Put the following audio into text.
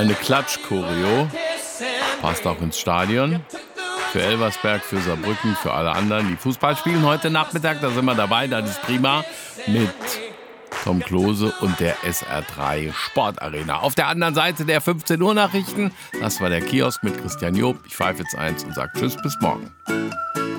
Eine Klatsch-Choreo. Passt auch ins Stadion. Für Elversberg, für Saarbrücken, für alle anderen, die Fußball spielen heute Nachmittag. Da sind wir dabei, das ist prima. Mit Tom Klose und der SR3 Sportarena. Auf der anderen Seite der 15 Uhr Nachrichten. Das war der Kiosk mit Christian Job. Ich pfeife jetzt eins und sage Tschüss, bis morgen.